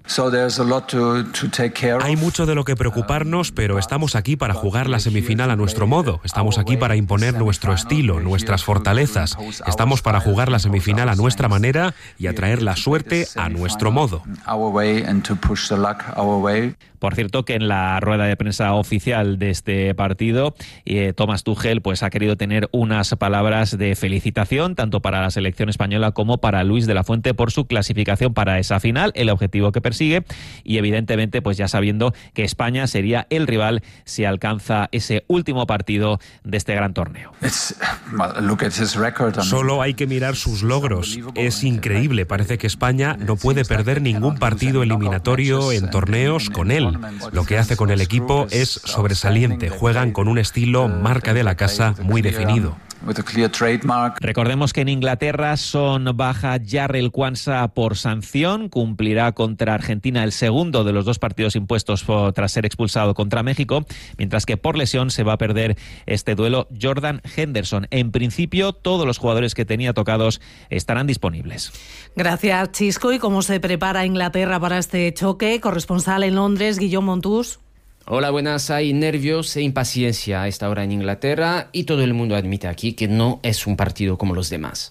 Hay mucho de lo que preocuparnos, pero estamos aquí para jugar la semifinal a nuestro modo. Estamos aquí para imponer nuestro estilo, nuestras fortalezas. Estamos para jugar la semifinal a nuestra manera y atraer la suerte a nuestro modo. Por cierto, que en la rueda de prensa oficial de este partido, eh, Thomas Tuchel pues, ha querido tener unas palabras de felicitación, tanto para la selección española como para Luis de la Fuente, por su clasificación para esa final, el objetivo que persigue, y evidentemente pues ya sabiendo que España sería el rival si alcanza ese último partido de este gran torneo. Solo hay que mirar sus logros. Es increíble. Parece que España no puede perder ningún partido eliminatorio en torneos con él. Lo que hace con el equipo es sobresaliente. Juegan con un estilo marca de la casa muy definido. Recordemos que en Inglaterra son baja Jarrell Quansah por sanción, cumplirá contra Argentina el segundo de los dos partidos impuestos tras ser expulsado contra México, mientras que por lesión se va a perder este duelo Jordan Henderson. En principio, todos los jugadores que tenía tocados estarán disponibles. Gracias, Chisco. ¿Y cómo se prepara Inglaterra para este choque? Corresponsal en Londres, Guillaume Montús. Hola, buenas. Hay nervios e impaciencia a esta hora en Inglaterra y todo el mundo admite aquí que no es un partido como los demás.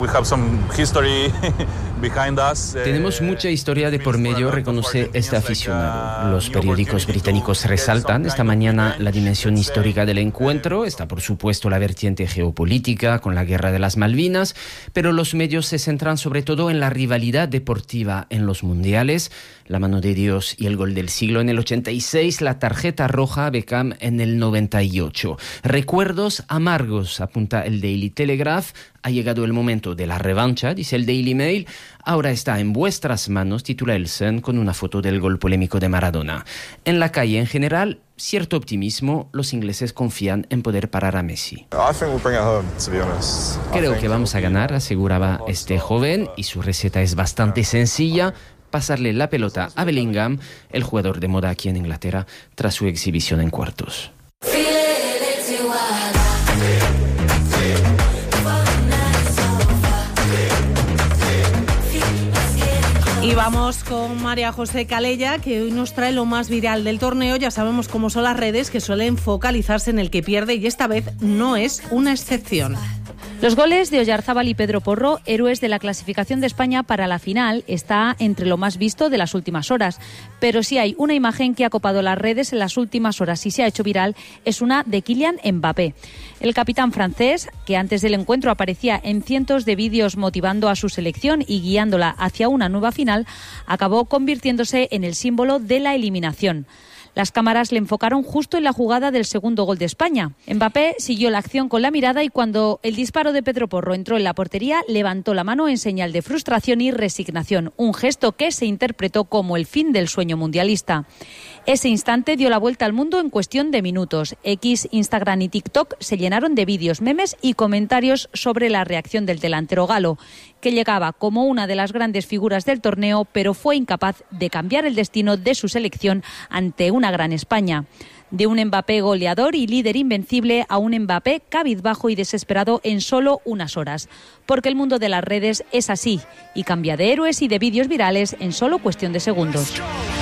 Tenemos mucha historia de por medio, reconoce este aficionado. Los periódicos británicos resaltan esta mañana la dimensión histórica del encuentro. Está, por supuesto, la vertiente geopolítica con la Guerra de las Malvinas, pero los medios se centran sobre todo en la rivalidad deportiva en los mundiales, la mano de Dios y el gol del siglo en el ochenta y seis, la tarjeta roja a Beckham en el noventa y ocho. Recuerdos amargos, apunta el Daily Telegraph. Ha llegado el momento de la revancha, dice el Daily Mail. Ahora está en vuestras manos, titula el Sun, con una foto del gol polémico de Maradona. En la calle, en general, cierto optimismo. Los ingleses confían en poder parar a Messi. Creo que vamos a ganar, aseguraba este joven, y su receta es bastante sencilla: pasarle la pelota a Bellingham, el jugador de moda aquí en Inglaterra, tras su exhibición en cuartos. Y vamos con María José Calella, que hoy nos trae lo más viral del torneo. Ya sabemos cómo son las redes, que suelen focalizarse en el que pierde, y esta vez no es una excepción. Los goles de Oyarzábal y Pedro Porro, héroes de la clasificación de España para la final, está entre lo más visto de las últimas horas. Pero si hay una imagen que ha copado las redes en las últimas horas y se ha hecho viral, es una de Kylian Mbappé. El capitán francés, que antes del encuentro aparecía en cientos de vídeos motivando a su selección y guiándola hacia una nueva final, acabó convirtiéndose en el símbolo de la eliminación. Las cámaras le enfocaron justo en la jugada del segundo gol de España. Mbappé siguió la acción con la mirada y cuando el disparo de Pedro Porro entró en la portería, levantó la mano en señal de frustración y resignación, un gesto que se interpretó como el fin del sueño mundialista. Ese instante dio la vuelta al mundo en cuestión de minutos. X, Instagram y TikTok se llenaron de vídeos, memes y comentarios sobre la reacción del delantero galo, que llegaba como una de las grandes figuras del torneo, pero fue incapaz de cambiar el destino de su selección ante una gran España. De un Mbappé goleador y líder invencible a un Mbappé cabizbajo y desesperado en solo unas horas. Porque el mundo de las redes es así y cambia de héroes y de vídeos virales en solo cuestión de segundos.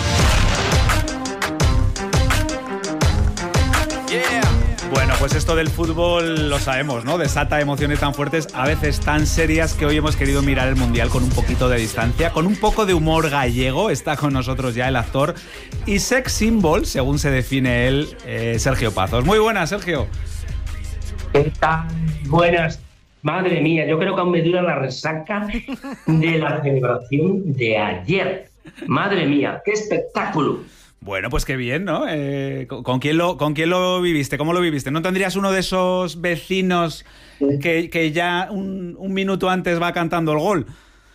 Bueno, pues esto del fútbol lo sabemos, ¿no? Desata emociones tan fuertes, a veces tan serias, que hoy hemos querido mirar el Mundial con un poquito de distancia, con un poco de humor gallego. Está con nosotros ya el actor y sex symbol, según se define él, eh, Sergio Pazos. Muy buenas, Sergio. ¿Qué tal? Buenas. Madre mía, yo creo que aún me dura la resaca de la celebración de ayer. Madre mía, qué espectáculo. Bueno, pues qué bien, ¿no? Eh, ¿con, quién lo, ¿Con quién lo viviste? ¿Cómo lo viviste? ¿No tendrías uno de esos vecinos que, que ya un, un minuto antes va cantando el gol?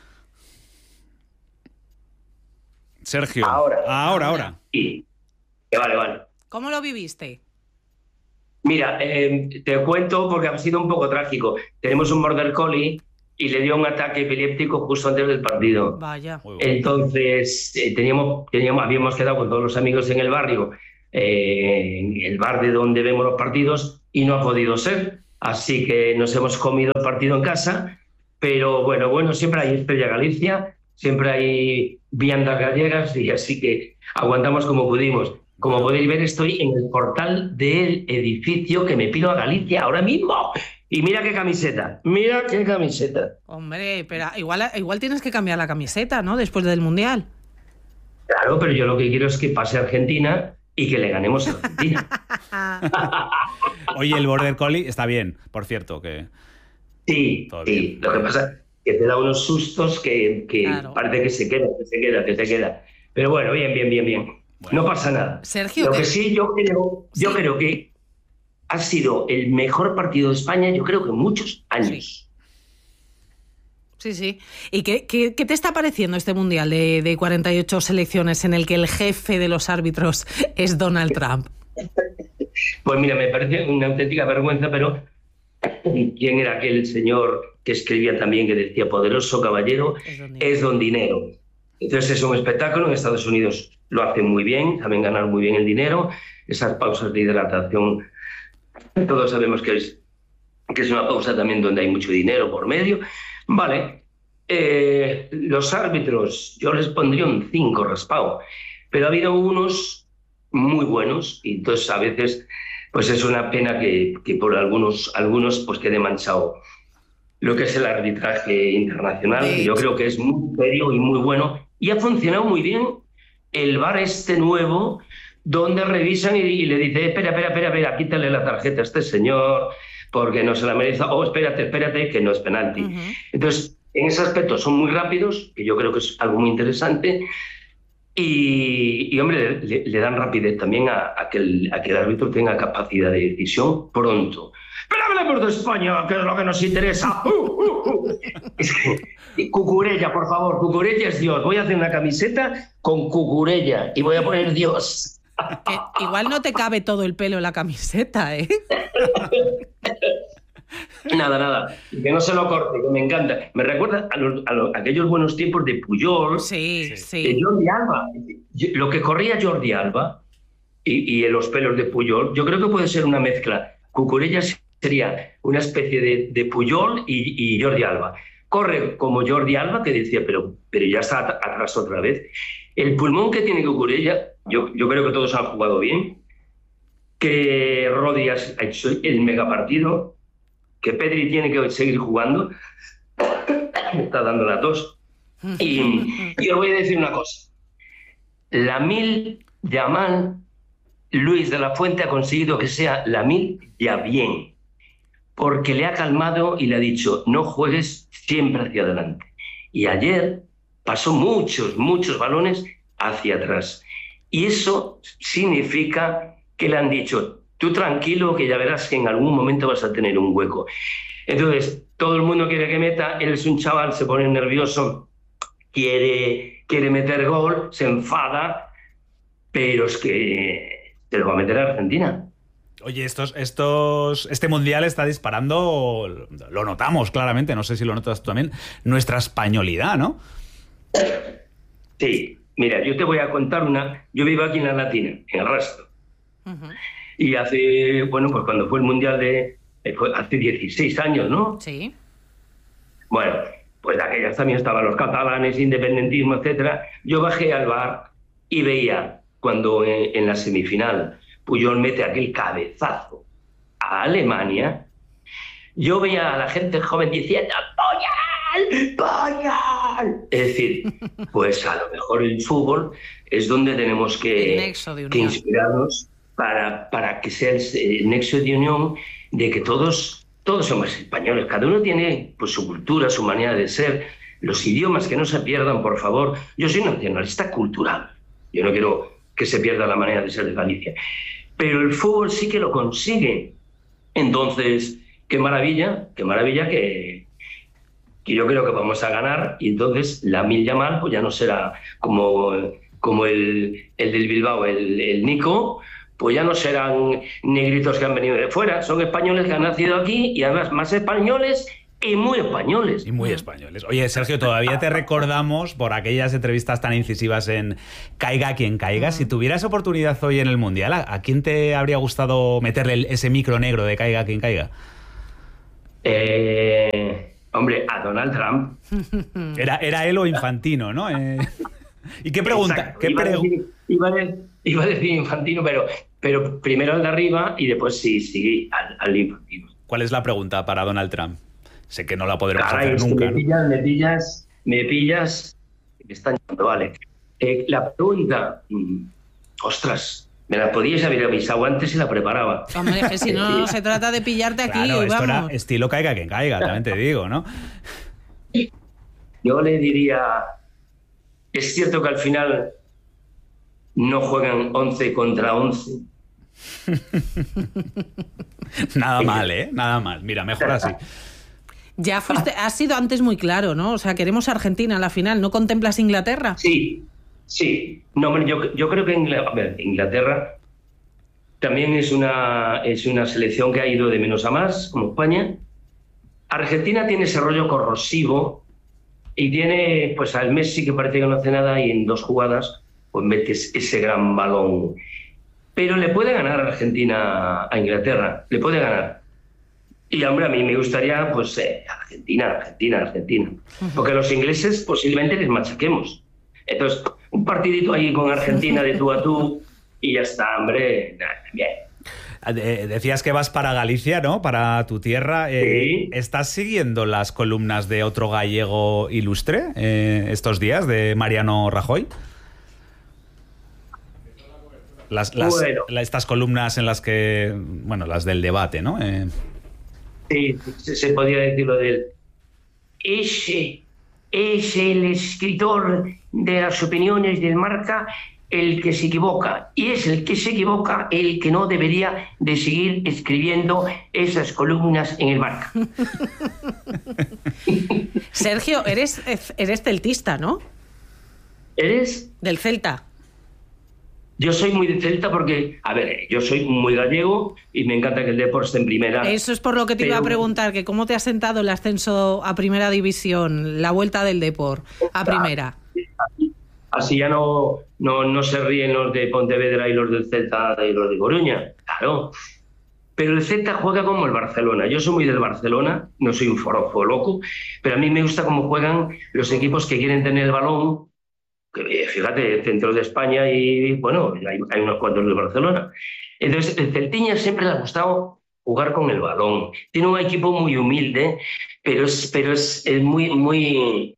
Sergio. Ahora. Ahora, ahora. Sí. Vale, vale. ¿Cómo lo viviste? Mira, eh, te cuento porque ha sido un poco trágico. Tenemos un border collie y le dio un ataque epiléptico justo antes del partido. Vaya. Entonces, eh, teníamos, teníamos, habíamos quedado con todos los amigos en el barrio, eh, en el bar de donde vemos los partidos, y no ha podido ser. Así que nos hemos comido el partido en casa. Pero bueno, bueno, siempre hay Estrella Galicia, siempre hay viandas gallegas, y así que aguantamos como pudimos. Como podéis ver, estoy en el portal del edificio que me pido a Galicia ahora mismo. Y mira qué camiseta, mira qué camiseta. Hombre, pero igual, igual tienes que cambiar la camiseta, ¿no? Después del Mundial. Claro, pero yo lo que quiero es que pase Argentina y que le ganemos a Argentina. Oye, el Border Collie está bien, por cierto, que... Sí, sí. Lo que pasa es que te da unos sustos que, que claro. parece que se queda, que se queda, que se queda. Pero bueno, bien, bien, bien, bien. Bueno. No pasa nada. Sergio, lo que ¿qué? sí, yo creo, yo sí. creo que ha sido el mejor partido de España, yo creo que en muchos años. Sí, sí. ¿Y qué, qué, qué te está pareciendo este Mundial de, de cuarenta y ocho selecciones en el que el jefe de los árbitros es Donald Trump? Pues mira, me parece una auténtica vergüenza, pero ¿quién era aquel señor que escribía también, que decía poderoso caballero? Es don Dinero. Es don Dinero. Entonces es un espectáculo, en Estados Unidos lo hacen muy bien, saben ganar muy bien el dinero, esas pausas de hidratación, todos sabemos que es, que es una pausa también donde hay mucho dinero por medio. Vale, eh, los árbitros, yo les pondría un cinco raspado, pero ha habido unos muy buenos y entonces a veces pues es una pena que, que por algunos, algunos pues quede manchado lo que es el arbitraje internacional, que yo creo que es muy serio y muy bueno y ha funcionado muy bien el V A R este nuevo, donde revisan y, y le dice, espera, espera, espera, espera, quítale la tarjeta a este señor porque no se la merece, o oh, espérate, espérate, que no es penalti. Uh-huh. Entonces, en ese aspecto son muy rápidos, que yo creo que es algo muy interesante, y, y hombre, le, le dan rapidez también a, a, que el, a que el árbitro tenga capacidad de decisión pronto. Pero hablemos de España, que es lo que nos interesa. Uh, uh, uh. Es que, Cucurella, por favor, Cucurella es Dios. Voy a hacer una camiseta con Cucurella y voy a poner Dios. Que igual no te cabe todo el pelo en la camiseta, ¿eh? Nada, nada. Que no se lo corte, que me encanta. Me recuerda a, los, a, los, a aquellos buenos tiempos de Puyol, sí, sí. de Jordi Alba. Lo que corría Jordi Alba y, y los pelos de Puyol, yo creo que puede ser una mezcla. Cucurella sería una especie de, de Puyol y, y Jordi Alba. Corre como Jordi Alba, que decía, pero, pero ya está atrás otra vez. El pulmón que tiene Cucurella, yo, yo creo que todos han jugado bien, que Rodri ha hecho el megapartido, que Pedri tiene que seguir jugando, me está dando la tos. Y, y os voy a decir una cosa. Lamil Yamal, Luis de la Fuente ha conseguido que sea Lamil ya bien, porque le ha calmado y le ha dicho, no juegues siempre hacia adelante. Y ayer pasó muchos, muchos balones hacia atrás. Y eso significa que le han dicho, tú tranquilo, que ya verás que en algún momento vas a tener un hueco. Entonces, todo el mundo quiere que meta, él es un chaval, se pone nervioso, quiere, quiere meter gol, se enfada, pero es que se lo va a meter a Argentina. Oye, estos, estos, este Mundial está disparando, lo notamos claramente, no sé si lo notas tú también, nuestra españolidad, ¿no? Sí, mira, yo te voy a contar una, yo vivo aquí en la Latina, en el Rastro. Uh-huh. Y hace, bueno, pues cuando fue el Mundial de... Fue hace dieciséis años, ¿no? Sí. Bueno, pues de aquellas también estaban los catalanes, independentismo, etcétera. Yo bajé al bar y veía cuando en, en la semifinal Puyol mete aquel cabezazo a Alemania, yo veía a la gente joven diciendo ¡Puyol! ¡Puyol! Es decir, pues a lo mejor el fútbol es donde tenemos que, que inspirarnos para, para que sea el nexo de unión de que todos, todos somos españoles, cada uno tiene pues, su cultura, su manera de ser, los idiomas que no se pierdan, por favor. Yo soy nacionalista cultural, yo no quiero que se pierda la manera de ser de Galicia, pero el fútbol sí que lo consigue. Entonces, qué maravilla, qué maravilla que, que yo creo que vamos a ganar, y entonces Lamil Yamal pues ya no será como, como el, el del Bilbao, el, el Nico, pues ya no serán negritos que han venido de fuera, son españoles que han nacido aquí y además más españoles y muy españoles. Y muy españoles. Oye, Sergio, todavía te recordamos por aquellas entrevistas tan incisivas en Caiga quien caiga. Si tuvieras oportunidad hoy en el Mundial, ¿a quién te habría gustado meterle ese micro negro de Caiga quien caiga? Eh, hombre, a Donald Trump. Era, era él o Infantino, ¿no? Eh... ¿Y qué pregunta? ¿Qué iba, pre... a decir, iba, a decir, iba a decir Infantino, pero, pero primero al de arriba y después sí, sí, al, al Infantino. ¿Cuál es la pregunta para Donald Trump? Sé que no la podremos Caray, hacer nunca. Me pillas, ¿no? me pillas, me pillas, me están llamando, vale. Eh, la pregunta, mmm, ostras, Me la podíais haber avisado antes y la preparaba. Hombre, que si no se trata de pillarte aquí, claro, esto vamos. Era estilo caiga quien caiga, también te digo, ¿no? Yo le diría, es cierto que al final no juegan once contra once. Nada mal, ¿eh? Nada mal. Mira, mejor así. Ya fuiste, has sido antes muy claro, ¿no? O sea, queremos Argentina a la final. ¿No contemplas Inglaterra? Sí, sí. No, hombre, yo, yo creo que Inglaterra, a ver, Inglaterra también es una, es una selección que ha ido de menos a más, como España. Argentina tiene ese rollo corrosivo y tiene pues al Messi, que parece que no hace nada, y en dos jugadas pues metes ese gran balón. Pero le puede ganar Argentina a Inglaterra, le puede ganar. Y hombre, a mí me gustaría, pues, eh, Argentina, Argentina, Argentina. Porque los ingleses posiblemente les machaquemos. Entonces, un partidito ahí con Argentina de tú a tú y ya está, hombre, bien. Decías que vas para Galicia, ¿no? Para tu tierra. Eh, sí. ¿Estás siguiendo las columnas de otro gallego ilustre eh, estos días, de Mariano Rajoy? Las, las, bueno. Estas columnas en las que, bueno, las del debate, ¿no? Eh... Sí, se, se podría decir lo de él. Ese es el escritor de las opiniones del Marca el que se equivoca, y es el que se equivoca el que no debería de seguir escribiendo esas columnas en el Marca. Sergio, eres, eres celtista, ¿no? ¿Eres? Del Celta. Yo soy muy de Celta porque, a ver, yo soy muy gallego y me encanta que el Depor esté en primera. Eso es por lo que te pero... iba a preguntar, que cómo te ha sentado el ascenso a primera división, la vuelta del Depor a primera. Así ya no, no, no se ríen los de Pontevedra y los del Celta y los de Coruña, claro. Pero el Celta juega como el Barcelona. Yo soy muy del Barcelona, no soy un forofo loco, pero a mí me gusta cómo juegan los equipos que quieren tener el balón. Que, fíjate, el centro de España y, bueno, hay, hay unos cuantos de Barcelona. Entonces, el Celtiña siempre le ha gustado jugar con el balón. Tiene un equipo muy humilde, pero es, pero es, es muy, muy,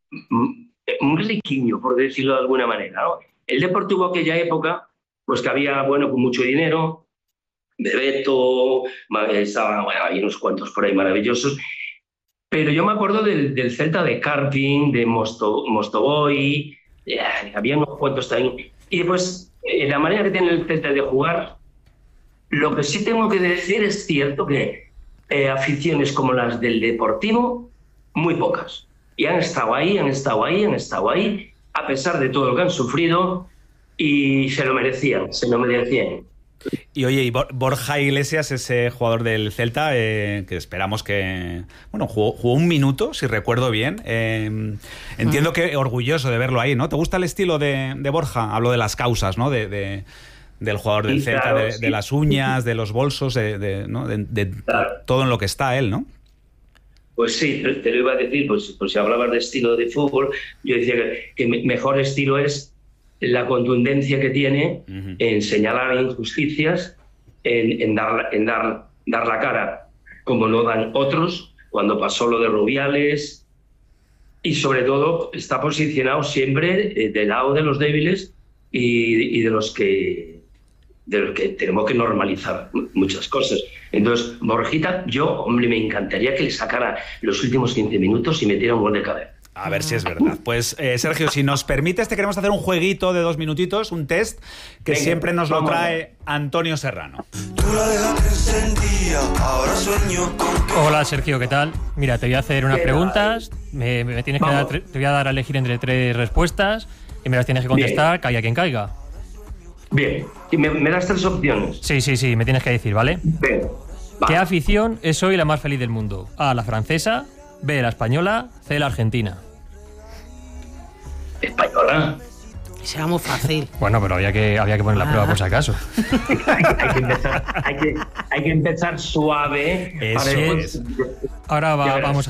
muy riquiño, por decirlo de alguna manera, ¿no? El Depor tuvo aquella época, pues que había, bueno, con mucho dinero, Bebeto, estaba, bueno, hay unos cuantos por ahí maravillosos, pero yo me acuerdo del, del Celta de Carping, de Mosto, Mostovoy. Yeah, había unos cuantos también. Y después, eh, la manera que tiene el Celta de jugar, lo que sí tengo que decir es cierto que eh, aficiones como las del Deportivo, muy pocas. Y han estado ahí, han estado ahí, han estado ahí, a pesar de todo lo que han sufrido, y se lo merecían, se lo merecían. Y oye, y Borja Iglesias, ese jugador del Celta, eh, que esperamos que... Bueno, jugó, jugó un minuto, si recuerdo bien. Eh, entiendo que orgulloso de verlo ahí, ¿no? ¿Te gusta el estilo de, de Borja? Hablo de las causas, ¿no? De, de, del jugador del sí, Celta, claro, de, sí. de las uñas, de los bolsos, de, de, ¿no? de, de claro. todo en lo que está él, ¿no? Pues sí, te lo iba a decir, pues, pues si hablabas de estilo de fútbol, yo decía que, que mejor estilo es la contundencia que tiene uh-huh. en señalar injusticias, en, en, dar, en dar, dar la cara como no dan otros, cuando pasó lo de Rubiales, y sobre todo está posicionado siempre del lado de los débiles y, y de los que de los que tenemos que normalizar muchas cosas. Entonces, Borjita, yo, hombre, me encantaría que le sacara los últimos quince minutos y metiera un gol de cabeza. A ver si es verdad. Pues, eh, Sergio, si nos permites, te queremos hacer un jueguito de dos minutitos, un test, que Venga, siempre nos lo trae Antonio Serrano. Hola, Sergio, ¿qué tal? Mira, te voy a hacer unas preguntas, me, me tienes que dar, te voy a dar a elegir entre tres respuestas y me las tienes que contestar, Bien. caiga quien caiga. Bien, y me, me das tres opciones. Sí, sí, sí, me tienes que decir, ¿vale? Bien. Va. ¿Qué afición es hoy la más feliz del mundo? A, la francesa, B, la española, C, la argentina. Española. Será muy fácil. Bueno, pero había que, había que poner la ah. prueba por si acaso. hay, hay, que empezar, hay, que, hay que empezar suave. Eso para es. Ahora va, vamos a